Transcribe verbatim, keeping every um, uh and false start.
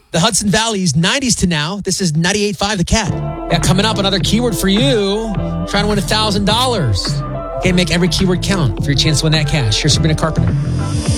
The Hudson Valley's nineties to now. This is ninety-eight point five The Cat. Yeah, coming up, another keyword for you. Trying to win one thousand dollars. Okay, make every keyword count for your chance to win that cash. Here's Sabrina Carpenter.